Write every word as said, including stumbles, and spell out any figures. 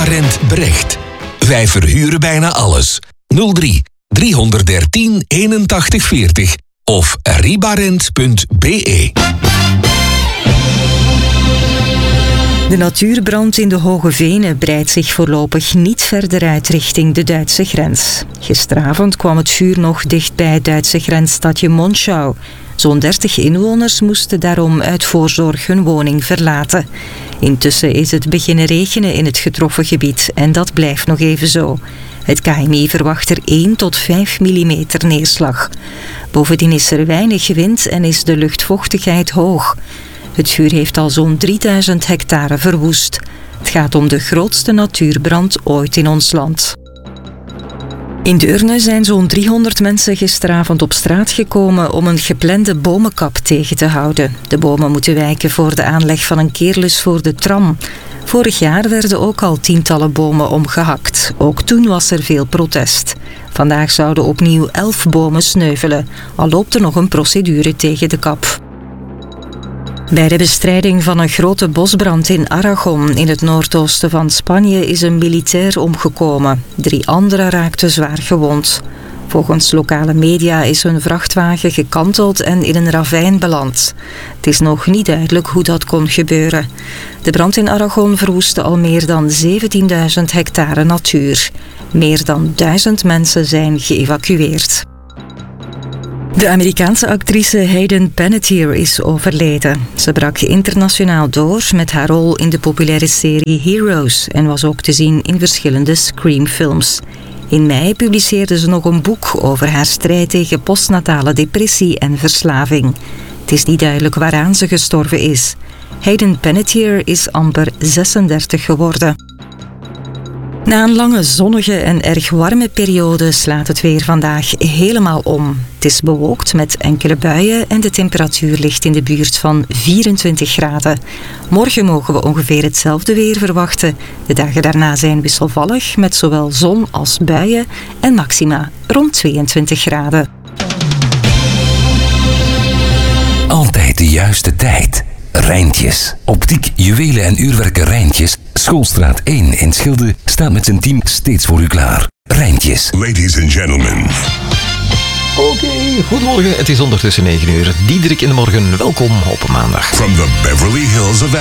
Ribarent Brecht. Wij verhuren bijna alles. nul drie driehonderddertien eenentachtig veertig of ribarent punt b e. De natuurbrand in de Hoge Venen breidt zich voorlopig niet verder uit richting de Duitse grens. Gisteravond kwam het vuur nog dicht bij het Duitse grensstadje Monschau. Zo'n dertig inwoners moesten daarom uit voorzorg hun woning verlaten. Intussen is het beginnen regenen in het getroffen gebied en dat blijft nog even zo. Het K N M I verwacht er één tot vijf millimeter neerslag. Bovendien is er weinig wind en is de luchtvochtigheid hoog. Het vuur heeft al zo'n drieduizend hectare verwoest. Het gaat om de grootste natuurbrand ooit in ons land. In Deurne zijn zo'n driehonderd mensen gisteravond op straat gekomen om een geplande bomenkap tegen te houden. De bomen moeten wijken voor de aanleg van een keerlus voor de tram. Vorig jaar werden ook al tientallen bomen omgehakt. Ook toen was er veel protest. Vandaag zouden opnieuw elf bomen sneuvelen, al loopt er nog een procedure tegen de kap. Bij de bestrijding van een grote bosbrand in Aragon in het noordoosten van Spanje is een militair omgekomen. Drie anderen raakten zwaar gewond. Volgens lokale media is hun vrachtwagen gekanteld en in een ravijn beland. Het is nog niet duidelijk hoe dat kon gebeuren. De brand in Aragon verwoestte al meer dan zeventienduizend hectare natuur. Meer dan duizend mensen zijn geëvacueerd. De Amerikaanse actrice Hayden Panettiere is overleden. Ze brak internationaal door met haar rol in de populaire serie Heroes en was ook te zien in verschillende Scream-films. In mei publiceerde ze nog een boek over haar strijd tegen postnatale depressie en verslaving. Het is niet duidelijk waaraan ze gestorven is. Hayden Panettiere is amper zesendertig geworden. Na een lange zonnige en erg warme periode slaat het weer vandaag helemaal om. Het is bewolkt met enkele buien en de temperatuur ligt in de buurt van vierentwintig graden. Morgen mogen we ongeveer hetzelfde weer verwachten. De dagen daarna zijn wisselvallig met zowel zon als buien en maxima rond tweeëntwintig graden. Altijd de juiste tijd. Rijntjes. Optiek, juwelen en uurwerken Rijntjes. Schoolstraat één in Schilde staat met zijn team steeds voor u klaar. Rijntjes. Ladies and gentlemen. Oké, okay, goedemorgen. Het is ondertussen negen uur. Diederik in de morgen. Welkom op maandag. From the Beverly Hills of